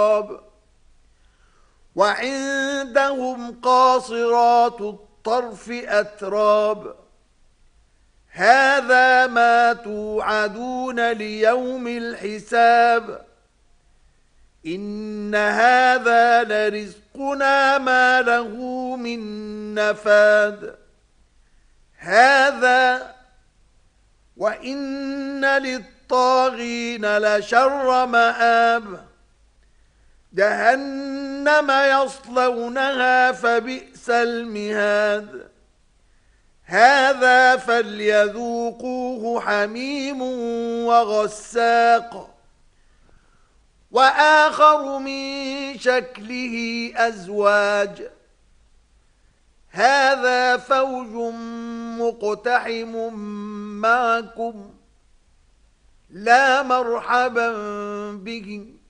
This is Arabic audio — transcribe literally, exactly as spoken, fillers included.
وعندهم قاصرات الطرف أتراب هذا ما توعدون ليوم الحساب إن هذا لرزقنا ما له من نفاد هذا وإن للطاغين لشر مآب جهنم يصلونها فبئس المهاد هذا فليذوقوه حميم وغساق وآخر من شكله أزواج هذا فوج مقتحم معكم لا مرحبا بهم